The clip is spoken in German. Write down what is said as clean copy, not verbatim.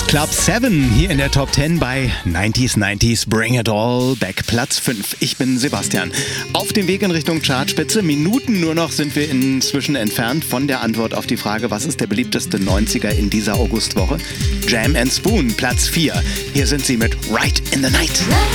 Club 7 hier in der Top 10 bei 90s Bring It All Back, Platz 5. Ich bin Sebastian. Auf dem Weg in Richtung Chartspitze. Minuten nur noch sind wir inzwischen entfernt von der Antwort auf die Frage, was ist der beliebteste 90er in dieser Augustwoche? Jam & Spoon, Platz 4. Hier sind sie mit Right in the Night.